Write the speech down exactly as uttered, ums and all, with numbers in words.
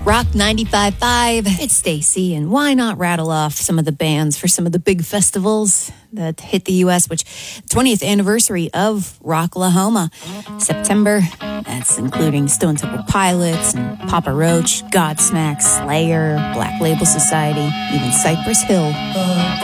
Rock ninety-five point five, it's Stacy, and why not rattle off some of the bands for some of the big festivals that hit the U S, which twentieth anniversary of Rocklahoma, September. That's including Stone Temple Pilots and Papa Roach, Godsmack, Slayer, Black Label Society, even Cypress Hill.